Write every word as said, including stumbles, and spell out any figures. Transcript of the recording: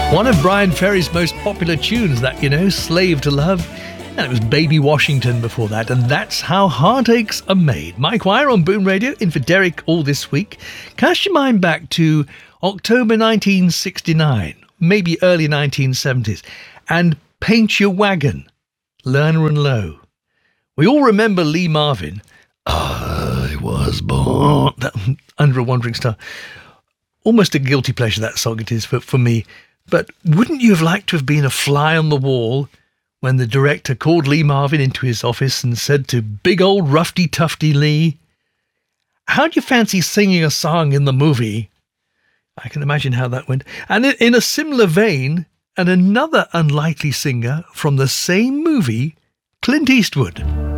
One of Brian Ferry's most popular tunes, that, you know, Slave to Love. And it was Baby Washington before that. And that's how heartaches are made. Mike Wire on Boom Radio, in for Derek all this week. Cast your mind back to October nineteen sixty-nine, maybe early nineteen seventies, and Paint Your Wagon, Lerner and Lowe. We all remember Lee Marvin. I was born that, under a wandering star. Almost a guilty pleasure, that song it is for, for me. But wouldn't you have liked to have been a fly on the wall when the director called Lee Marvin into his office and said to big old Rufty Tufty Lee, how'd you fancy singing a song in the movie? I can imagine how that went. And in a similar vein, and another unlikely singer from the same movie, Clint Eastwood.